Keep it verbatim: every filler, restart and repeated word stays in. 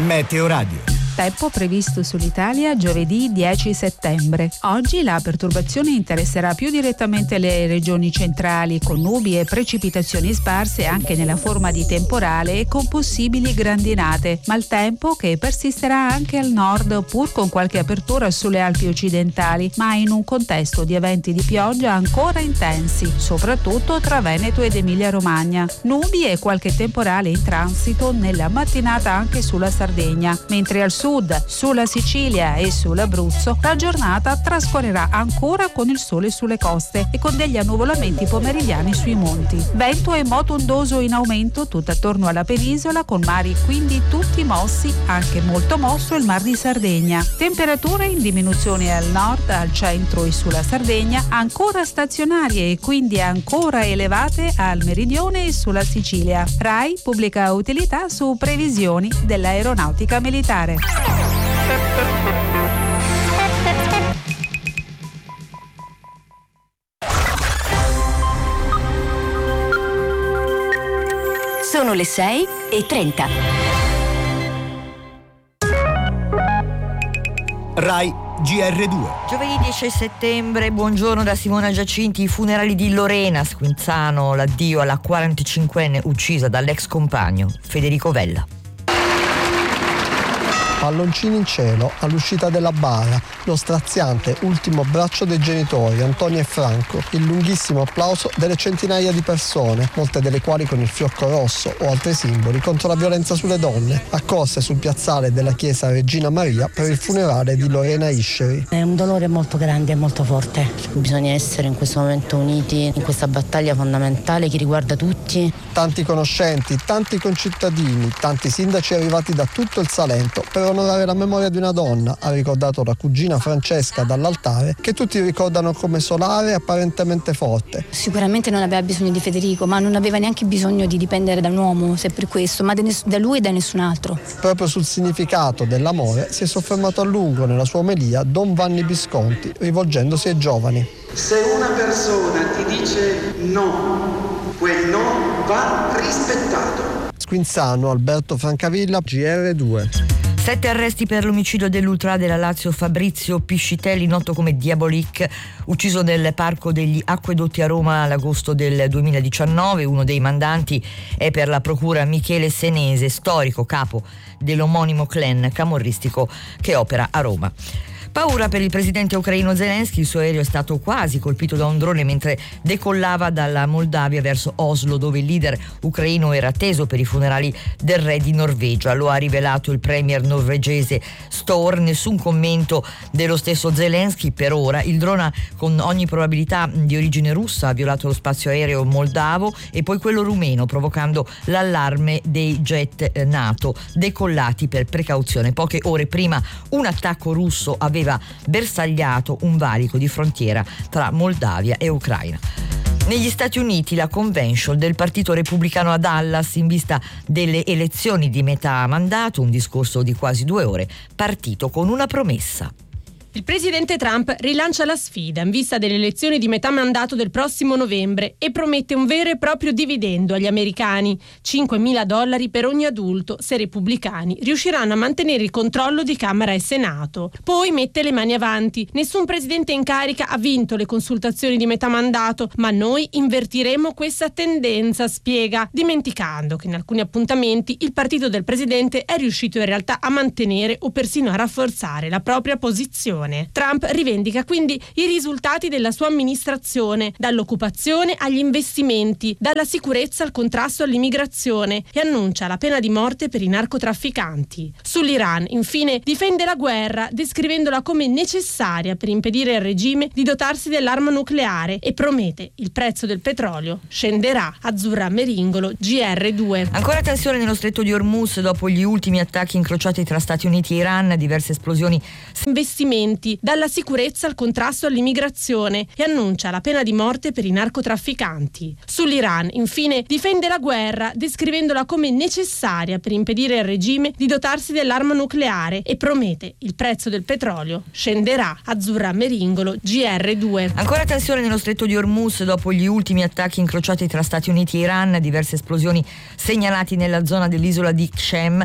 Meteo Radio. Tempo previsto sull'Italia giovedì dieci settembre. Oggi la perturbazione interesserà più direttamente le regioni centrali, con nubi e precipitazioni sparse anche nella forma di temporale e con possibili grandinate, maltempo che persisterà anche al nord, pur con qualche apertura sulle Alpi occidentali, ma in un contesto di eventi di pioggia ancora intensi, soprattutto tra Veneto ed Emilia-Romagna. Nubi e qualche temporale in transito nella mattinata anche sulla Sardegna, mentre al sud, sulla Sicilia e sull'Abruzzo la giornata trascorrerà ancora con il sole sulle coste e con degli annuvolamenti pomeridiani sui monti. Vento e moto ondoso in aumento tutto attorno alla penisola, con mari quindi tutti mossi, anche molto mosso il Mar di Sardegna. Temperature in diminuzione al nord, al centro e sulla Sardegna, ancora stazionarie e quindi ancora elevate al meridione e sulla Sicilia. RAI pubblica utilità su previsioni dell'aeronautica militare. Sono le sei e trenta. RAI G R due. Giovedì dieci settembre, buongiorno da Simona Giacinti. I funerali di Lorena Squinzano, l'addio alla quarantacinquenne uccisa dall'ex compagno Federico Vella. Palloncini in cielo, all'uscita della bara, lo straziante ultimo braccio dei genitori, Antonio e Franco, il lunghissimo applauso delle centinaia di persone, molte delle quali con il fiocco rosso o altri simboli contro la violenza sulle donne, accorse sul piazzale della chiesa Regina Maria per il funerale di Lorena Isceri. È un dolore molto grande e molto forte. Bisogna essere in questo momento uniti in questa battaglia fondamentale che riguarda tutti. Tanti conoscenti, tanti concittadini, tanti sindaci arrivati da tutto il Salento per onorare la memoria di una donna, ha ricordato la cugina Francesca dall'altare, che tutti ricordano come solare e apparentemente forte. Sicuramente non aveva bisogno di Federico, ma non aveva neanche bisogno di dipendere da un uomo, se per questo, ma da lui e da nessun altro. Proprio sul significato dell'amore si è soffermato a lungo nella sua omelia Don Vanni Visconti, rivolgendosi ai giovani. Se una persona ti dice no, quel no va rispettato. Squinzano, Alberto Francavilla, G R due. Sette arresti per l'omicidio dell'ultra della Lazio Fabrizio Piscitelli, noto come Diabolik, ucciso nel Parco degli Acquedotti a Roma all'agosto del duemiladiciannove. Uno dei mandanti è per la procura Michele Senese, storico capo dell'omonimo clan camorristico che opera a Roma. Paura per il presidente ucraino Zelensky, il suo aereo è stato quasi colpito da un drone mentre decollava dalla Moldavia verso Oslo, dove il leader ucraino era atteso per i funerali del re di Norvegia. Lo ha rivelato il premier norvegese Støre. Nessun commento dello stesso Zelensky per ora. Il drone, con ogni probabilità di origine russa, ha violato lo spazio aereo moldavo e poi quello rumeno, provocando l'allarme dei jet NATO decollati per precauzione. Poche ore prima un attacco russo aveva bersagliato un valico di frontiera tra Moldavia e Ucraina. Negli Stati Uniti la convention del Partito Repubblicano a Dallas in vista delle elezioni di metà mandato, un discorso di quasi due ore, partito con una promessa. Il presidente Trump rilancia la sfida in vista delle elezioni di metà mandato del prossimo novembre e promette un vero e proprio dividendo agli americani, cinquemila dollari per ogni adulto se i repubblicani riusciranno a mantenere il controllo di Camera e Senato. Poi mette le mani avanti. Nessun presidente in carica ha vinto le consultazioni di metà mandato, ma noi invertiremo questa tendenza, spiega, dimenticando che in alcuni appuntamenti il partito del presidente è riuscito in realtà a mantenere o persino a rafforzare la propria posizione. Trump rivendica quindi i risultati della sua amministrazione, dall'occupazione agli investimenti, dalla sicurezza al contrasto all'immigrazione, e annuncia la pena di morte per i narcotrafficanti. Sull'Iran, infine, difende la guerra, descrivendola come necessaria per impedire al regime di dotarsi dell'arma nucleare, e promette il prezzo del petrolio scenderà. Azzurra Meringolo, G R due. Ancora tensione nello stretto di Hormuz dopo gli ultimi attacchi incrociati tra Stati Uniti e Iran, diverse esplosioni. Investimenti, dalla sicurezza al contrasto all'immigrazione, e annuncia la pena di morte per i narcotrafficanti. Sull'Iran, infine, difende la guerra, descrivendola come necessaria per impedire al regime di dotarsi dell'arma nucleare, e promette il prezzo del petrolio scenderà. Azzurra Meringolo, G R due. Ancora tensione nello stretto di Hormuz dopo gli ultimi attacchi incrociati tra Stati Uniti e Iran, diverse esplosioni segnalati nella zona dell'isola di Qashem.